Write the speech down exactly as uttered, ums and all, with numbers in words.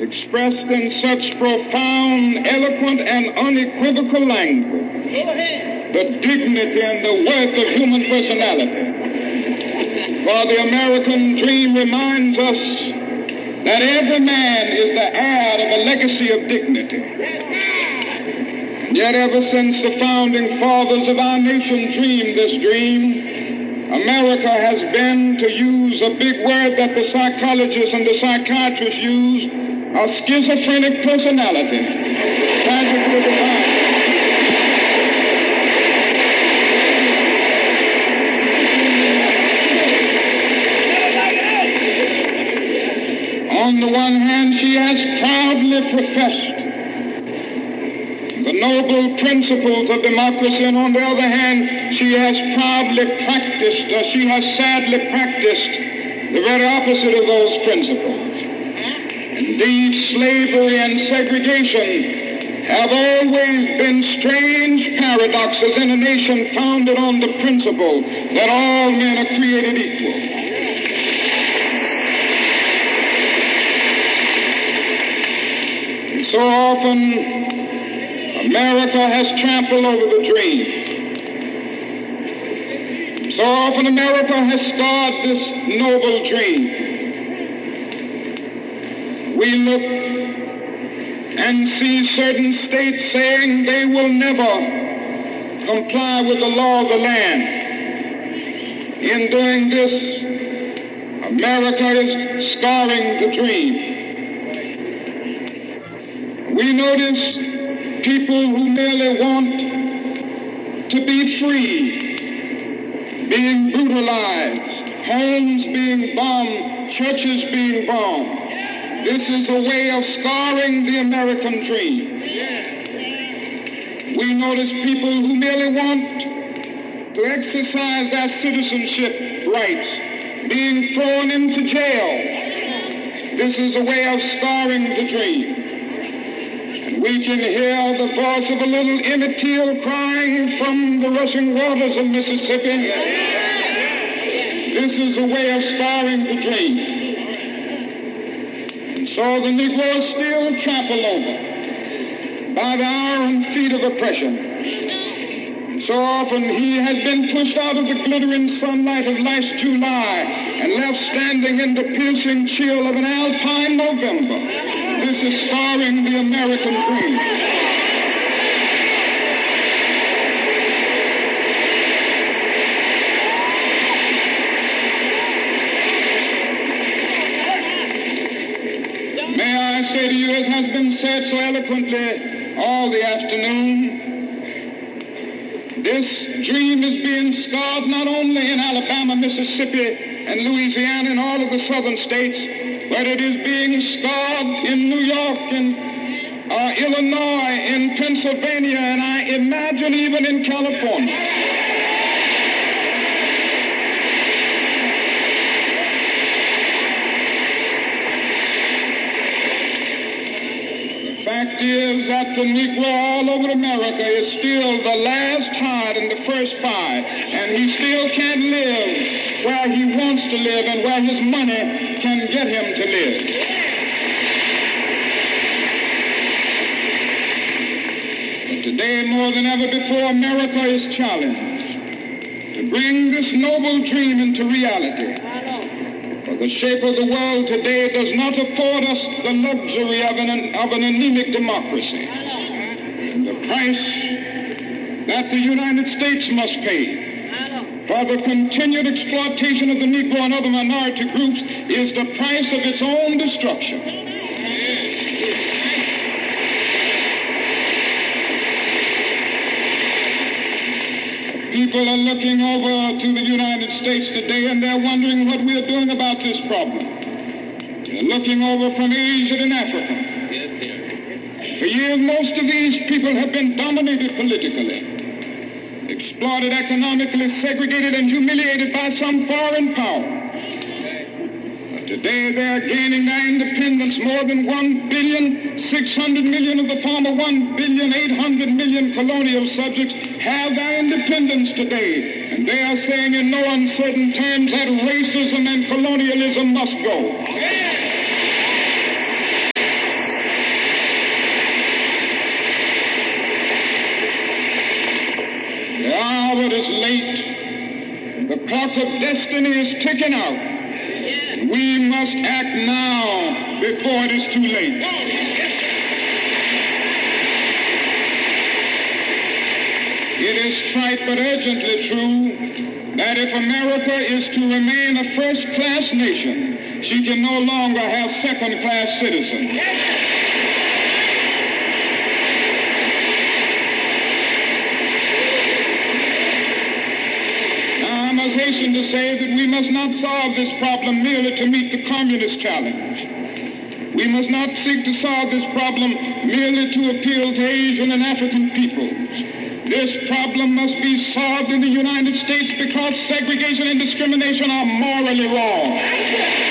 expressed in such profound, eloquent, and unequivocal language the dignity and the worth of human personality. For the American dream reminds us that every man is the heir of a legacy of dignity. And yet ever since the founding fathers of our nation dreamed this dream, America has been, to use a big word that the psychologists and the psychiatrists use, a schizophrenic personality. Tragically defined. On the one hand, she has proudly professed the noble principles of democracy, and on the other hand, she has proudly practiced, or she has sadly practiced, the very opposite of those principles. Indeed, slavery and segregation have always been strange paradoxes in a nation founded on the principle that all men are created equal. And so often, America has trampled over the dream. So often America has scarred this noble dream. We look and see certain states saying they will never comply with the law of the land. In doing this, America is scarring the dream. We notice people who merely want to be free being brutalized, homes being bombed, churches being bombed. This is a way of scarring the American dream. We notice people who merely want to exercise their citizenship rights being thrown into jail. This is a way of scarring the dream. We can hear the voice of a little Emmett Till crying from the rushing waters of Mississippi. This is a way of scarring the dream. And so the Negro is still trampled over by the iron feet of oppression. And so often he has been pushed out of the glittering sunlight of last July and left standing in the piercing chill of an alpine November. This is scarring the American dream. May I say to you, as has been said so eloquently all the afternoon, this dream is being scarred not only in Alabama, Mississippi, and Louisiana, and all of the southern states, but it is being scarred in New York, in uh, Illinois, in Pennsylvania, and I imagine even in California. The fact is that the Negro all over America is still the last hired in the first five, and he still can't live where he wants to live and where his money can get him to live. But today, more than ever before, America is challenged to bring this noble dream into reality. For the shape of the world today does not afford us the luxury of an, of an anemic democracy. And the price that the United States must pay for the continued exploitation of the Negro and other minority groups is the price of its own destruction. People are looking over to the United States today and they're wondering what we're doing about this problem. They're looking over from Asia and Africa. For years, most of these people have been dominated politically, exploited economically, segregated, and humiliated by some foreign power. But today they are gaining their independence. More than one billion, six hundred million of the former one billion, eight hundred million colonial subjects have their independence today. And they are saying in no uncertain terms that racism and colonialism must go. late. The clock of destiny is ticking out. We must act now before it is too late. It is trite but urgently true that if America is to remain a first-class nation, she can no longer have second-class citizens. Now, I must hasten to say that we must not solve this problem merely to meet the communist challenge. We must not seek to solve this problem merely to appeal to Asian and African peoples. This problem must be solved in the United States because segregation and discrimination are morally wrong.